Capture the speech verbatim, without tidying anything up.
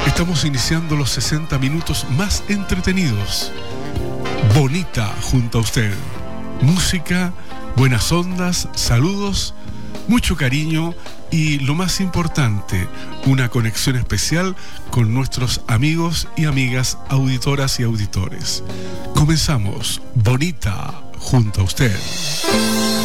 Estamos iniciando los sesenta minutos más entretenidos. Bonita junto a usted. Música, buenas ondas, saludos, mucho cariño y lo más importante, una conexión especial con nuestros amigos y amigas auditoras y auditores. Comenzamos. Bonita junto a usted.